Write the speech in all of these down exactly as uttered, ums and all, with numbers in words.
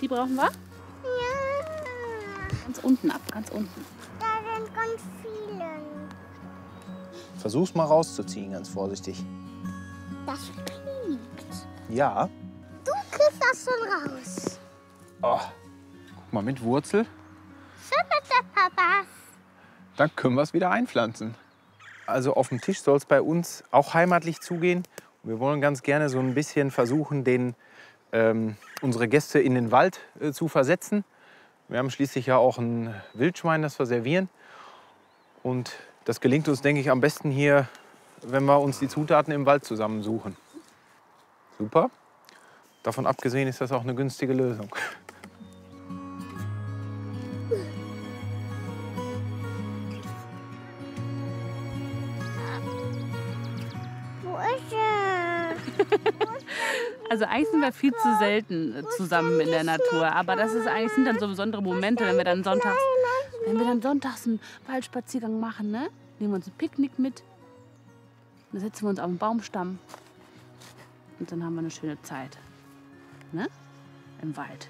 Die brauchen wir? Ja. Ganz unten ab, ganz unten. Da sind ganz viele. Versuch's mal rauszuziehen, ganz vorsichtig. Das fliegt. Ja. Du kriegst das schon raus. Oh. Guck mal, mit Wurzel. So bitte, Papa. Dann können wir es wieder einpflanzen. Also auf dem Tisch soll es bei uns auch heimatlich zugehen. Wir wollen ganz gerne so ein bisschen versuchen, den, ähm, unsere Gäste in den Wald äh, zu versetzen. Wir haben schließlich ja auch ein Wildschwein, das wir servieren. Und das gelingt uns, denke ich, am besten hier, wenn wir uns die Zutaten im Wald zusammensuchen. Super. Davon abgesehen ist das auch eine günstige Lösung. Wo ist er? Also eigentlich sind wir viel zu selten äh, zusammen in der Natur. Aber das ist eigentlich, sind dann so besondere Momente, wenn wir dann sonntags, wenn wir dann sonntags einen Waldspaziergang machen, ne? Nehmen wir uns ein Picknick mit. Dann setzen wir uns auf den Baumstamm. Und dann haben wir eine schöne Zeit. Ne? Im Wald.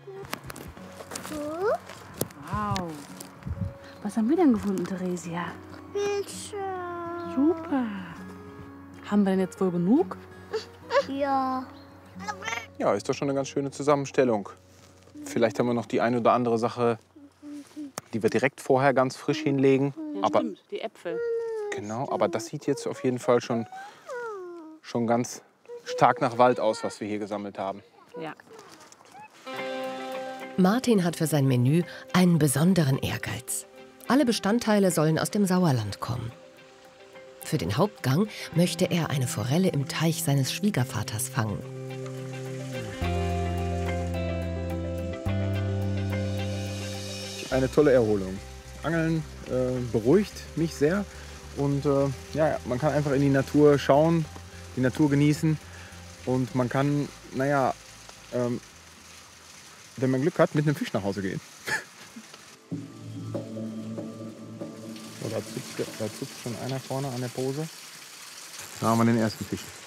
Wow. Was haben wir denn gefunden, Theresia? Bildschirm. Super. Haben wir denn jetzt wohl genug? Ja. Ja, ist doch schon eine ganz schöne Zusammenstellung. Vielleicht haben wir noch die eine oder andere Sache, die wir direkt vorher ganz frisch hinlegen. Ja, aber, stimmt, die Äpfel. genau, aber das sieht jetzt auf jeden Fall schon, schon ganz stark nach Wald aus, was wir hier gesammelt haben. Ja. Martin hat für sein Menü einen besonderen Ehrgeiz. Alle Bestandteile sollen aus dem Sauerland kommen. Für den Hauptgang möchte er eine Forelle im Teich seines Schwiegervaters fangen. Eine tolle Erholung. Angeln äh, beruhigt mich sehr. Und äh, ja, man kann einfach in die Natur schauen, die Natur genießen. Und man kann, naja, ähm, wenn man Glück hat, mit einem Fisch nach Hause gehen. So, da zupft, da zupft schon einer vorne an der Pose. Da haben wir den ersten Fisch.